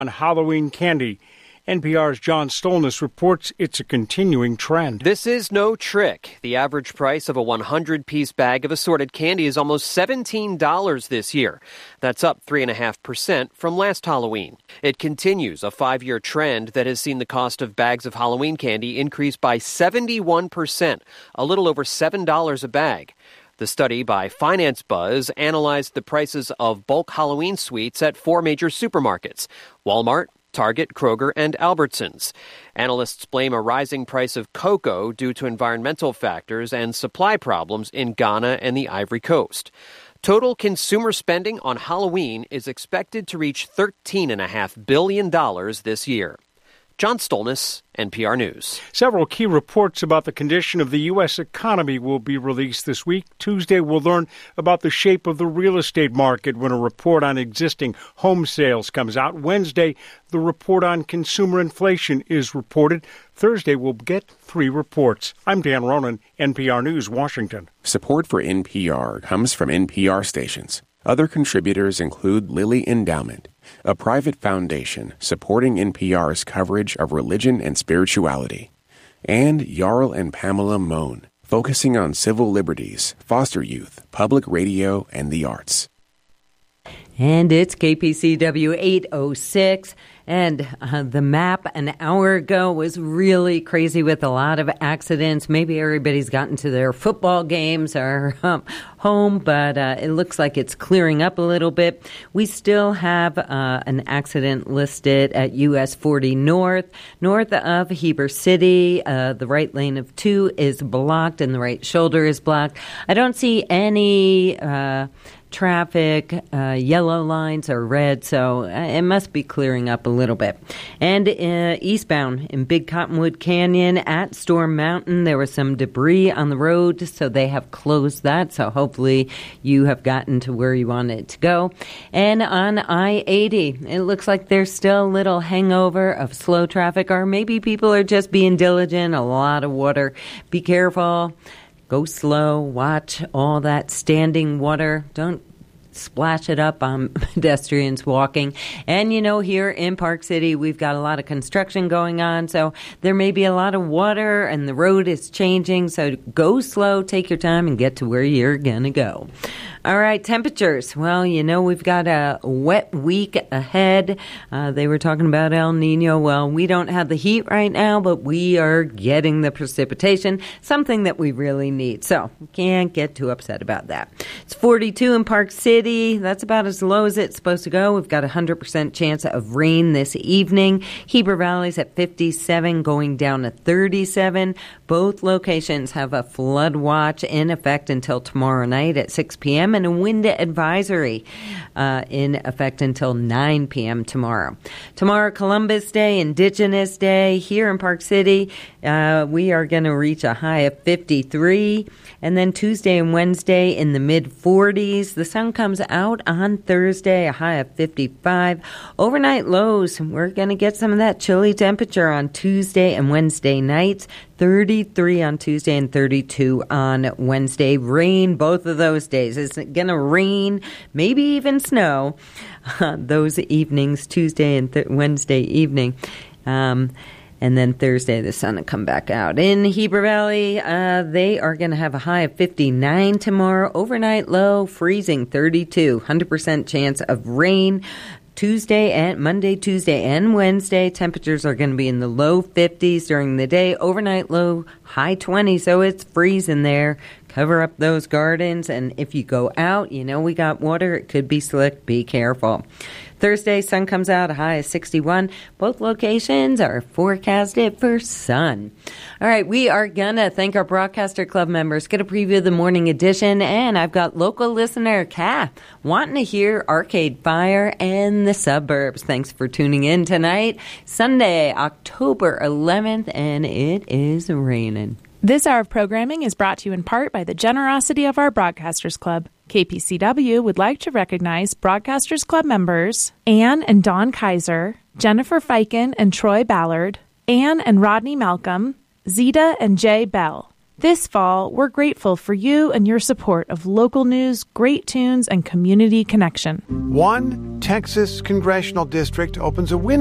on Halloween candy. NPR's John Stolnis reports it's a continuing trend. This is no trick. The average price of a 100-piece bag of assorted candy is almost $17 this year. That's up 3.5% from last Halloween. It continues a 5-year trend that has seen the cost of bags of Halloween candy increase by 71%, a little over $7 a bag. The study by Finance Buzz analyzed the prices of bulk Halloween sweets at 4 major supermarkets: Walmart, Target, Kroger, and Albertsons. Analysts blame a rising price of cocoa due to environmental factors and supply problems in Ghana and the Ivory Coast. Total consumer spending on Halloween is expected to reach $13.5 billion this year. John Stolnis, NPR News. Several key reports about the condition of the U.S. economy will be released this week. Tuesday, we'll learn about the shape of the real estate market when a report on existing home sales comes out. Wednesday, the report on consumer inflation is reported. Thursday, we'll get 3 reports. I'm Dan Ronan, NPR News, Washington. Support for NPR comes from NPR stations. Other contributors include Lilly Endowment, a private foundation supporting NPR's coverage of religion and spirituality, and Jarl and Pamela Mohn, focusing on civil liberties, foster youth, public radio, and the arts. And it's KPCW 806. And the map an hour ago was really crazy with a lot of accidents. Maybe everybody's gotten to their football games or home, but it looks like it's clearing up a little bit. We still have an accident listed at US 40 north of Heber City. The right lane of 2 is blocked and the right shoulder is blocked. I don't see any traffic, yellow lines are red, so it must be clearing up a little bit. And eastbound in Big Cottonwood Canyon at Storm Mountain, there was some debris on the road, so they have closed that, so hopefully you have gotten to where you wanted to go. And on I-80, it looks like there's still a little hangover of slow traffic, or maybe people are just being diligent, a lot of water. Be careful. Go slow, watch all that standing water. Don't splash it up on pedestrians walking. And, here in Park City, we've got a lot of construction going on, so there may be a lot of water and the road is changing. So go slow, take your time, and get to where you're going to go. All right, temperatures. Well, we've got a wet week ahead. They were talking about El Nino. Well, we don't have the heat right now, but we are getting the precipitation, something that we really need. So we can't get too upset about that. It's 42 in Park City. That's about as low as it's supposed to go. We've got a 100% chance of rain this evening. Heber Valley's at 57, going down to 37. Both locations have a flood watch in effect until tomorrow night at 6 p.m. and a wind advisory in effect until 9 p.m. tomorrow. Tomorrow, Columbus Day, Indigenous Day. Here in Park City, we are going to reach a high of 53. And then Tuesday and Wednesday in the mid-40s. The sun comes out on Thursday, a high of 55. Overnight lows, we're going to get some of that chilly temperature on Tuesday and Wednesday nights. 33 on Tuesday and 32 on Wednesday. Rain both of those days. It's going to rain, maybe even snow those evenings, Tuesday and Wednesday evening. And then Thursday, the sun will come back out. In Heber Valley, they are going to have a high of 59 tomorrow. Overnight low, freezing 32. 100% chance of rain. Monday, Tuesday, and Wednesday, temperatures are going to be in the low 50s during the day. Overnight low, high 20s, so it's freezing there. Cover up those gardens, and if you go out, we got water. It could be slick. Be careful. Thursday, sun comes out, a high of 61. Both locations are forecasted for sun. All right, we are going to thank our Broadcaster Club members, get a preview of the morning edition, and I've got local listener Kat wanting to hear Arcade Fire and the Suburbs. Thanks for tuning in tonight. Sunday, October 11th, and it is raining. This hour of programming is brought to you in part by the generosity of our Broadcasters Club. KPCW would like to recognize Broadcasters Club members Ann and Dawn Kaiser, Jennifer Fiken and Troy Ballard, Ann and Rodney Malcolm, Zeta and Jay Bell, This fall, we're grateful for you and your support of local news, great tunes, and community connection. One Texas congressional district opens a window